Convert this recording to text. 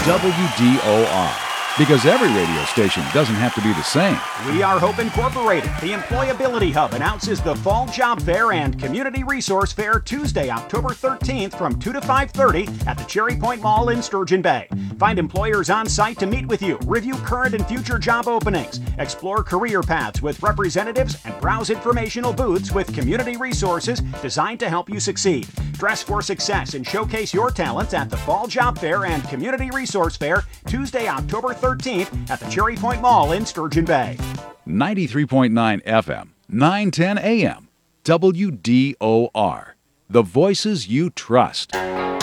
WDOR. Because every radio station doesn't have to be the same. We Are Hope Incorporated, the Employability Hub, announces the Fall Job Fair and Community Resource Fair Tuesday, October 13th from 2 to 5:30 at the Cherry Point Mall in Sturgeon Bay. Find employers on site to meet with you, review current and future job openings, explore career paths with representatives, and browse informational booths with community resources designed to help you succeed. Dress for success and showcase your talents at the Fall Job Fair and Community Resource Fair Tuesday, October 13th at the Cherry Point Mall in Sturgeon Bay. 93.9 FM, 910 AM. WDOR. The voices you trust.